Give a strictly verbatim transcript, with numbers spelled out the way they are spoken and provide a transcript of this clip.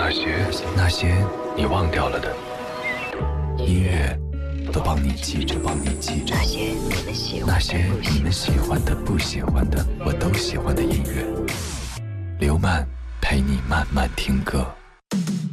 那些那些你忘掉了的音乐，都帮你记着，帮你记着。 那些你们喜欢那些你们喜欢的、不喜欢的，我都喜欢的音乐。刘曼陪你慢慢听歌。